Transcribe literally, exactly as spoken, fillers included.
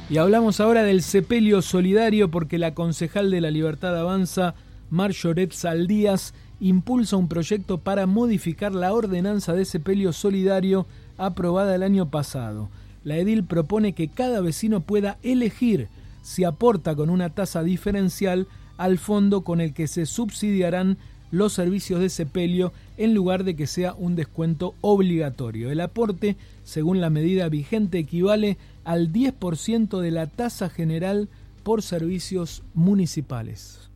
Y hablamos ahora del sepelio solidario porque la concejal de La Libertad Avanza, Marjoret Saldías, impulsa un proyecto para modificar la ordenanza de sepelio solidario aprobada el año pasado. La edil propone que cada vecino pueda elegir si aporta con una tasa diferencial al fondo con el que se subsidiarán los servicios de sepelio en lugar de que sea un descuento obligatorio. El aporte, según la medida vigente, equivale al diez por ciento de la tasa general por servicios municipales.